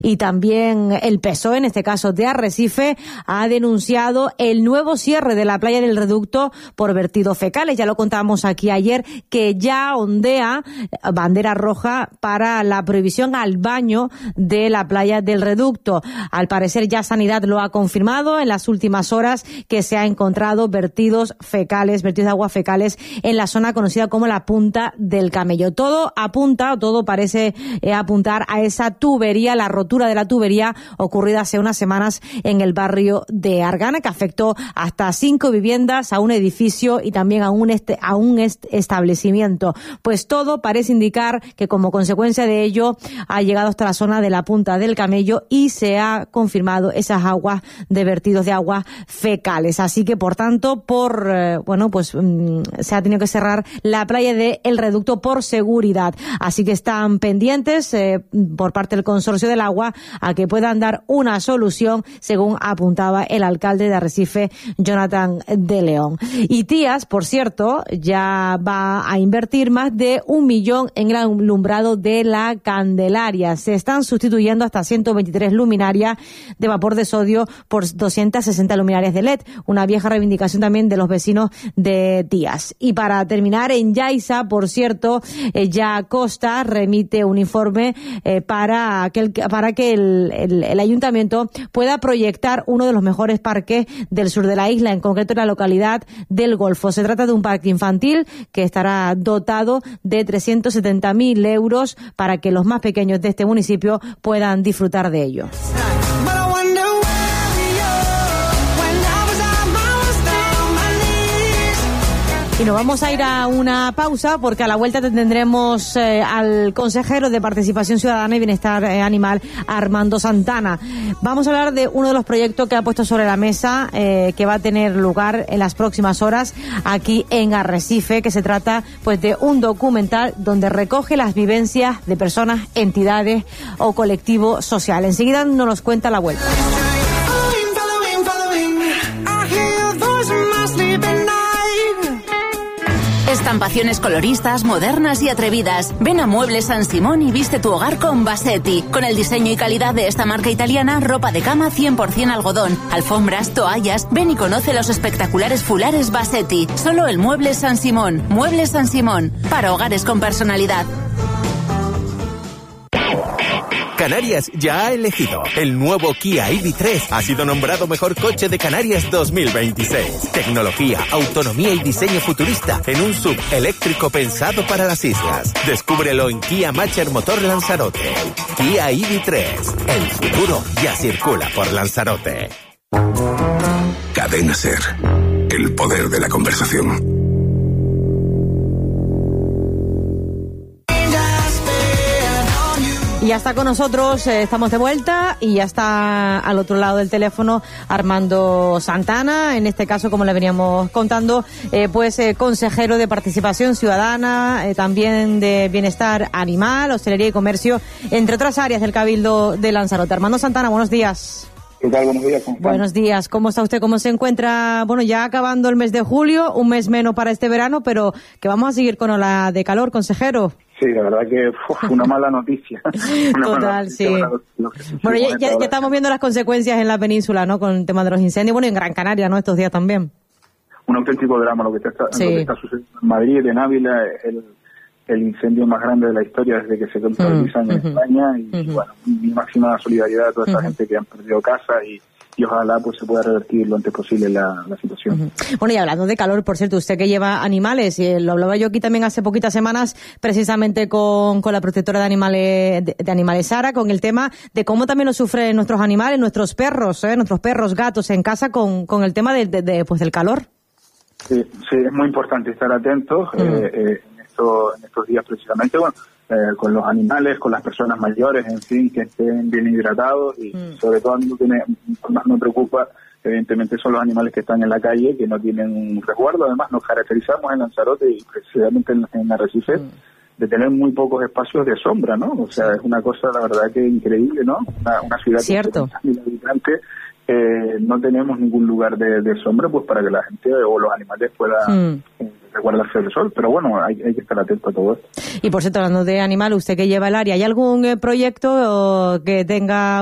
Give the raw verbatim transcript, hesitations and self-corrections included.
Y también el P S O E, en este caso de Arrecife, ha denunciado el nuevo cierre de la playa del Reducto por vertidos fecales. Ya lo contábamos aquí ayer, que ya ondea bandera roja para la prohibición al baño de la playa del Reducto. Al parecer ya Sanidad lo ha confirmado en las últimas horas, que se ha encontrado vertidos fecales, vertidos de aguas fecales en la zona conocida como la Punta del Camello. Todo apunta, todo parece eh, apuntar a esa tubería, la rotura de la tubería ocurrida hace unas semanas en el barrio de Argana, que afectó hasta cinco viviendas, a un edificio y también a un, este, a un est- establecimiento. Pues todo parece indicar que como consecuencia de ello ha llegado hasta la zona de la Punta del Camello y se ha confirmado esas aguas de vertidos de aguas fecales. Así que, por tanto, por eh, bueno, pues mmm, se ha tenido que cerrar la playa de El Reducto por seguridad. Así que están pendientes eh, por parte del Consorcio del Agua a que puedan dar una solución, según apuntaba el alcalde de Arrecife, Jonathan de León. Y Tías, por cierto, ya va a invertir más de un millón en el alumbrado de la Candelaria. Se están sustituyendo hasta ciento veintitrés luminarias de vapor de sodio por doscientas sesenta luminarias de L E D, una vieja reivindicación también de los vecinos de Tías. Y para terminar, en Yaiza, por cierto, eh, ya Costa remite un informe eh, para aquel para que el, el, el ayuntamiento pueda proyectar uno de los mejores parques del sur de la isla, en concreto en la localidad del Golfo. Se trata de un parque infantil que estará dotado de trescientos setenta mil euros para que los más pequeños de este municipio puedan disfrutar de ello. Y nos vamos a ir a una pausa, porque a la vuelta tendremos eh, al consejero de Participación Ciudadana y Bienestar eh, Animal, Armando Santana. Vamos a hablar de uno de los proyectos que ha puesto sobre la mesa, eh, que va a tener lugar en las próximas horas aquí en Arrecife, que se trata pues de un documental donde recoge las vivencias de personas, entidades o colectivos sociales. Enseguida nos los cuenta a la vuelta. Estampaciones coloristas, modernas y atrevidas. Ven a Muebles San Simón y viste tu hogar con Bassetti. Con el diseño y calidad de esta marca italiana, ropa de cama cien por ciento algodón, alfombras, toallas. Ven y conoce los espectaculares fulares Bassetti. Solo el Muebles San Simón. Muebles San Simón. Para hogares con personalidad. Canarias ya ha elegido. El nuevo Kia I D tres ha sido nombrado mejor coche de Canarias dos mil veintiséis. Tecnología, autonomía y diseño futurista en un sub eléctrico pensado para las islas. Descúbrelo en Kia Macher Motor Lanzarote. Kia I D tres. El futuro ya circula por Lanzarote. Cadena Ser. El poder de la conversación. Y ya está con nosotros, eh, estamos de vuelta y ya está al otro lado del teléfono Armando Santana, en este caso, como le veníamos contando, eh, pues eh, consejero de Participación Ciudadana, eh, también de Bienestar Animal, Hostelería y Comercio, entre otras áreas del Cabildo de Lanzarote. Armando Santana, buenos días. ¿Qué tal? Buenos días. ¿Cómo están? Buenos días. ¿Cómo está usted? ¿Cómo se encuentra? Bueno, ya acabando el mes de julio, un mes menos para este verano, pero que vamos a seguir con ola de calor, consejero. Sí, la verdad que uf, una mala noticia. Una Total, mala noticia, sí. Una, lo bueno, ya, ya, ya estamos viendo las consecuencias en la península, ¿no? Con el tema de los incendios. Bueno, y en Gran Canaria, ¿no? Estos días también. Un auténtico drama lo que está, sí. lo que está sucediendo en Madrid, en Ávila, el, el incendio más grande de la historia desde que se contabilizan mm, en uh-huh. España. Y, uh-huh. bueno, mi máxima solidaridad a toda esta uh-huh. gente que han perdido casa y... y ojalá pues se pueda revertir lo antes posible la, la situación. Uh-huh. Bueno, y hablando de calor, por cierto, usted que lleva animales, y lo hablaba yo aquí también hace poquitas semanas, precisamente con, con la protectora de animales de, de animales Sara, con el tema de cómo también lo sufren nuestros animales, nuestros perros, ¿eh? nuestros perros, gatos en casa con, con el tema de, de, de, pues, del calor. Sí, sí, es muy importante estar atentos uh-huh. eh, eh, en, esto, en estos días precisamente, bueno, Eh, con los animales, con las personas mayores, en fin, que estén bien hidratados y mm. sobre todo a mí lo que me, más me preocupa, evidentemente, son los animales que están en la calle, que no tienen un resguardo. Además, nos caracterizamos en Lanzarote y precisamente en, en Arrecife mm. de tener muy pocos espacios de sombra, ¿no? O sea, es una cosa, la verdad, que increíble, ¿no? Una, una ciudad Cierto. de mil habitantes eh, no tenemos ningún lugar de, de sombra pues para que la gente o los animales puedan mm. eh, resguardarse del sol. Pero bueno, hay, hay que estar atento a todo esto. Y por cierto, hablando de animal, usted que lleva el área, ¿hay algún eh, proyecto que tenga